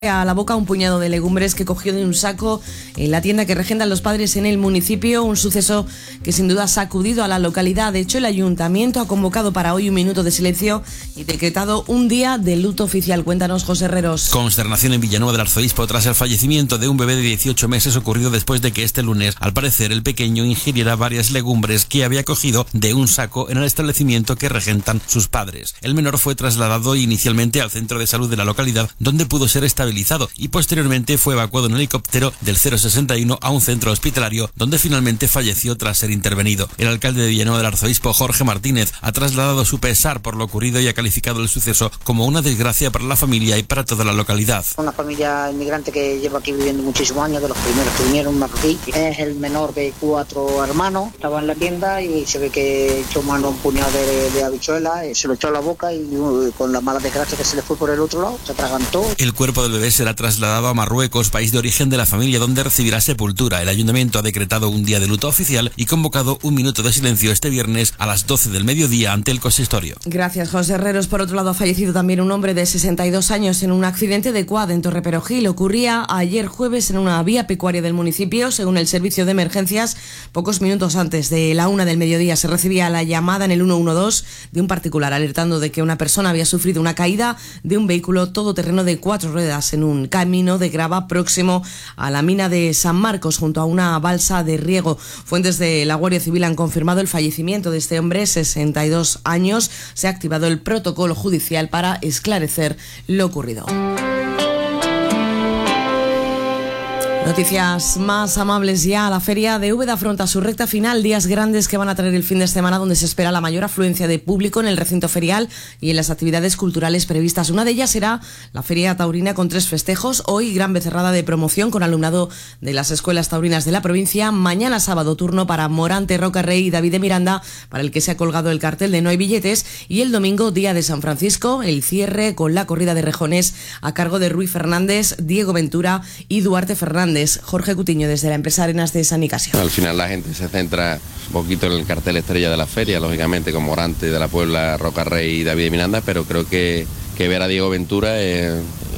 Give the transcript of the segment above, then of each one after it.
A la boca un puñado de legumbres que cogió de un saco en la tienda que regentan los padres en el municipio, un suceso que sin duda ha sacudido a la localidad. De hecho, el ayuntamiento ha convocado para hoy un minuto de silencio y decretado un día de luto oficial. Cuéntanos, José Herreros. Consternación en Villanueva del Arzobispo tras el fallecimiento de un bebé de 18 meses ocurrido después de que este lunes, al parecer, el pequeño ingiriera varias legumbres que había cogido de un saco en el establecimiento que regentan sus padres. El menor fue trasladado inicialmente al centro de salud de la localidad, donde pudo ser estabilizado y posteriormente fue evacuado en helicóptero del 061 a un centro hospitalario donde finalmente falleció tras ser intervenido. El alcalde de Villanueva del Arzobispo, Jorge Martínez, ha trasladado su pesar por lo ocurrido y ha calificado el suceso como una desgracia para la familia y para toda la localidad. Una familia inmigrante que lleva aquí viviendo muchísimos años, de los primeros que vinieron marroquí. Es el menor de 4 hermanos. Estaba en la tienda y se ve que echó mano un puñado de habichuelas, se lo echó a la boca y con la mala desgracia que se le fue por el otro lado, se atragantó. El cuerpo del bebé será trasladado a Marruecos, país de origen de la familia, donde recibirá sepultura. El ayuntamiento ha decretado un día de luto oficial y convocado un minuto de silencio este viernes a las 12 del mediodía ante el consistorio. Gracias, José Herreros. Por otro lado, ha fallecido también un hombre de 62 años en un accidente de quad en Torreperogil. Ocurría ayer jueves en una vía pecuaria del municipio. Según el servicio de emergencias, pocos minutos antes de la 1 del mediodía se recibía la llamada en el 112 de un particular alertando de que una persona había sufrido una caída de un vehículo todoterreno de 4 ruedas en un camino de grava próximo a la mina de San Marcos, junto a una balsa de riego. Fuentes de la Guardia Civil han confirmado el fallecimiento de este hombre, 62 años. Se ha activado el protocolo judicial para esclarecer lo ocurrido. Noticias más amables ya. La feria de Úbeda afronta su recta final, días grandes que van a traer el fin de semana, donde se espera la mayor afluencia de público en el recinto ferial y en las actividades culturales previstas. Una de ellas será la feria taurina con 3 festejos. Hoy gran becerrada de promoción con alumnado de las escuelas taurinas de la provincia. Mañana sábado turno para Morante, Roca Rey y David de Miranda, para el que se ha colgado el cartel de No hay billetes. Y el domingo, día de San Francisco, el cierre con la corrida de rejones a cargo de Rui Fernández, Diego Ventura y Duarte Fernández. Jorge Cutiño, desde la empresa Arenas de San Nicasio. Al final la gente se centra un poquito en el cartel estrella de la feria, lógicamente con Morante de la Puebla, Roca Rey y David de Miranda, pero creo que ver a Diego Ventura es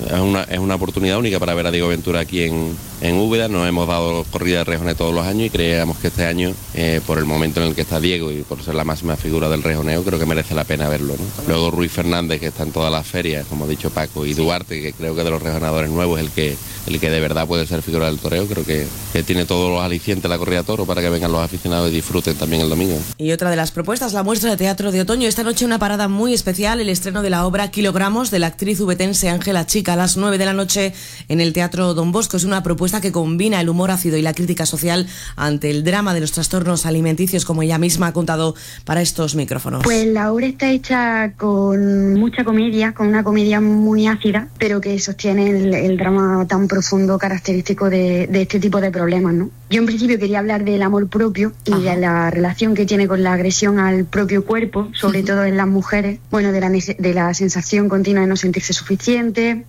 una oportunidad única para ver a Diego Ventura aquí en Úbeda. Nos hemos dado corrida de rejones todos los años y creíamos que este año, por el momento en el que está Diego y por ser la máxima figura del rejoneo, creo que merece la pena verlo, ¿no? Luego Rui Fernández, que está en todas las ferias, como ha dicho Paco, y Duarte, que creo que de los rejonadores nuevos el que de verdad puede ser figura del toreo. Creo que tiene todos los alicientes la corrida de toro para que vengan los aficionados y disfruten también el domingo. Y otra de las propuestas, la muestra de teatro de otoño. Esta noche una parada muy especial, el estreno de la obra Kilogramos de la actriz ubetense Ángela Chica a las 9 de la noche en el Teatro Don Bosco. Es una propuesta que combina el humor ácido y la crítica social ante el drama de los trastornos alimenticios, como ella misma ha contado para estos micrófonos. Pues la obra está hecha con mucha comedia, con una comedia muy ácida, pero que sostiene el drama tan profundo característico de este tipo de problemas, ¿no? Yo en principio quería hablar del amor propio y de la relación que tiene con la agresión al propio cuerpo, sobre todo en las mujeres, bueno, de la sensación continua de no sentirse suficiente,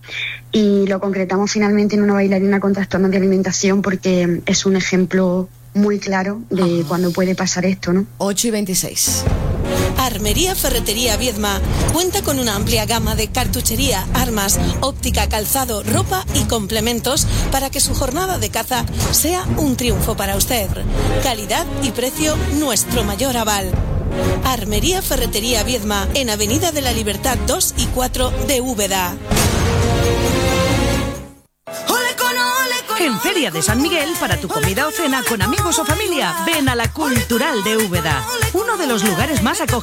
y lo concretamos finalmente en una bailarina con trastornos de alimentación porque es un ejemplo muy claro de cuando puede pasar esto, ¿no? 8:26. Armería Ferretería Viedma cuenta con una amplia gama de cartuchería, armas, óptica, calzado, ropa y complementos para que su jornada de caza sea un triunfo para usted. Calidad y precio, nuestro mayor aval. Armería Ferretería Viedma, en Avenida de la Libertad 2 y 4 de Úbeda. En Feria de San Miguel, para tu comida o cena con amigos o familia, ven a la Cultural de Úbeda, uno de los lugares más acogedores